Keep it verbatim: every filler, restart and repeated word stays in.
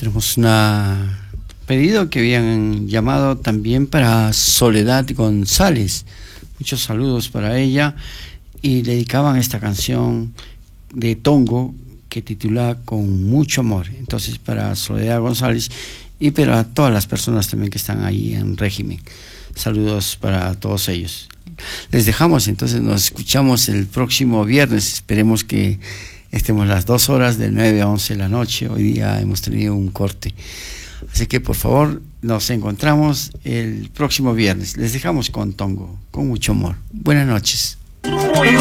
Tenemos una pedido que habían llamado también para Soledad González. Muchos saludos para ella y dedicaban esta canción de Tongo que titula Con mucho amor. Entonces para Soledad González y para todas las personas también que están ahí en régimen. Saludos para todos ellos. Les dejamos, entonces nos escuchamos el próximo viernes. Esperemos que estemos las dos horas de nueve a once de la noche. Hoy día hemos tenido un corte. Así que por favor nos encontramos el próximo viernes. Les dejamos con Tongo, con mucho amor. Buenas noches.